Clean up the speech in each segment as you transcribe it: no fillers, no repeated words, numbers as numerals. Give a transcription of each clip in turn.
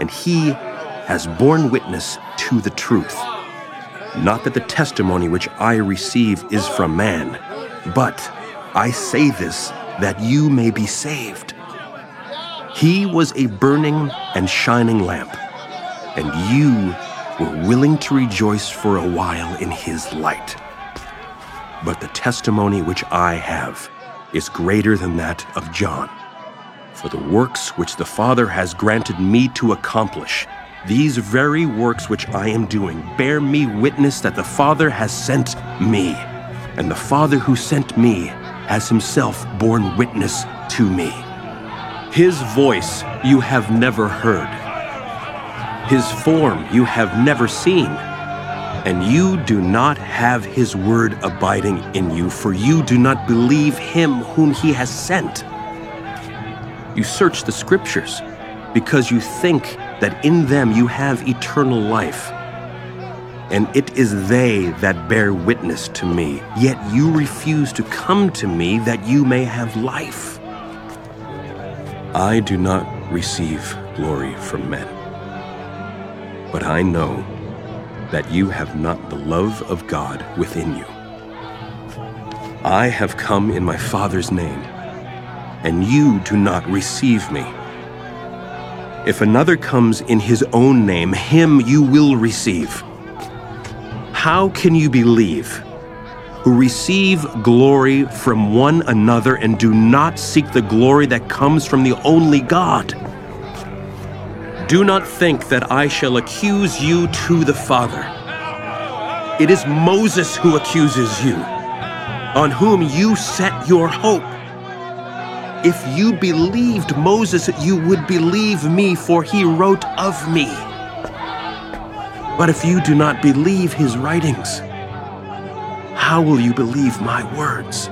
and he has borne witness to the truth. Not that the testimony which I receive is from man, but I say this that you may be saved. He was a burning and shining lamp, and you were willing to rejoice for a while in his light. But the testimony which I have is greater than that of John. For the works which the Father has granted me to accomplish, these very works which I am doing, bear me witness that the Father has sent me, and the Father who sent me has himself borne witness to me. His voice you have never heard. His form you have never seen. And you do not have his word abiding in you, for you do not believe him whom he has sent. You search the scriptures because you think that in them you have eternal life. And it is they that bear witness to me, yet you refuse to come to me that you may have life. I do not receive glory from men, but I know that you have not the love of God within you. I have come in my Father's name, and you do not receive me. If another comes in his own name, him you will receive. How can you believe, who receive glory from one another and do not seek the glory that comes from the only God? Do not think that I shall accuse you to the Father. It is Moses who accuses you, on whom you set your hope. If you believed Moses, you would believe me, for he wrote of me. But if you do not believe his writings, how will you believe my words?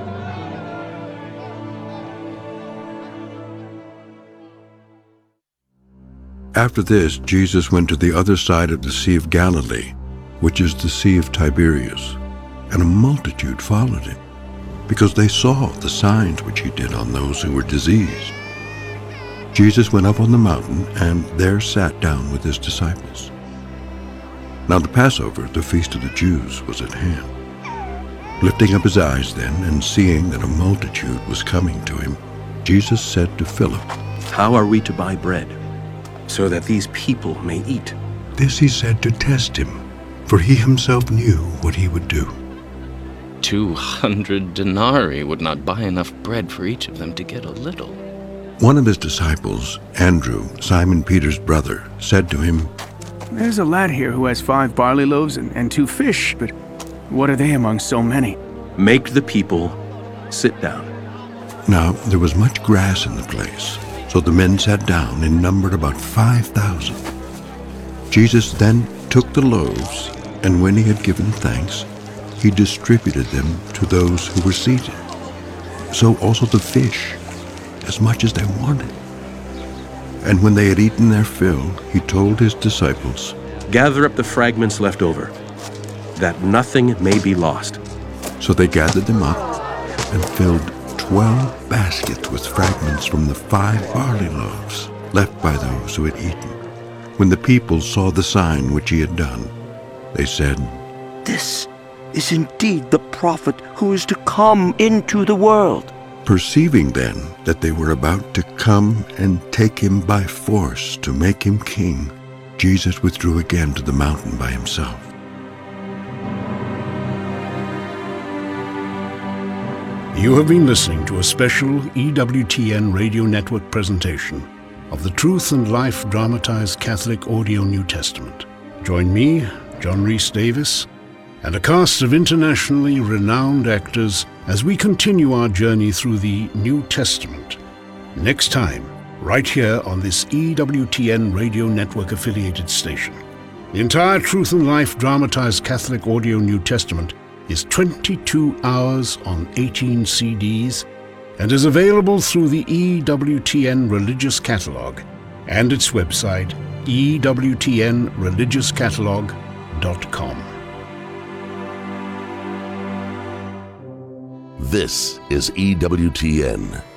After this, Jesus went to the other side of the Sea of Galilee, which is the Sea of Tiberias, and a multitude followed him, because they saw the signs which he did on those who were diseased. Jesus went up on the mountain, and there sat down with his disciples. Now the Passover, the feast of the Jews, was at hand. Lifting up his eyes then, and seeing that a multitude was coming to him, Jesus said to Philip, How are we to buy bread, so that these people may eat? This he said to test him, for he himself knew what he would do. 200 denarii would not buy enough bread for each of them to get a little. One of his disciples, Andrew, Simon Peter's brother, said to him, There's a lad here who has 5 barley loaves and 2 fish, but what are they among so many? Make the people sit down. Now there was much grass in the place, so the men sat down and numbered about 5,000. Jesus then took the loaves, and when he had given thanks, he distributed them to those who were seated. So also the fish, as much as they wanted. And when they had eaten their fill, he told his disciples, Gather up the fragments left over, that nothing may be lost. So they gathered them up and filled 12 baskets with fragments from the 5 barley loaves left by those who had eaten. When the people saw the sign which he had done, they said, This is indeed the prophet who is to come into the world. Perceiving then that they were about to come and take him by force to make him king, Jesus withdrew again to the mountain by himself. You have been listening to a special EWTN Radio Network presentation of the Truth and Life Dramatized Catholic Audio New Testament. Join me, John Rhys Davis, and a cast of internationally renowned actors as we continue our journey through the New Testament. Next time, right here on this EWTN Radio Network affiliated station. The entire Truth and Life Dramatized Catholic Audio New Testament is 22 hours on 18 CDs and is available through the EWTN Religious Catalog and its website, ewtnreligiouscatalog.com. This is EWTN.